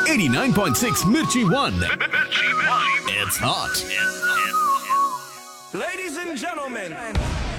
89.6 Mirchi 1. It's hot. Ladies and gentlemen.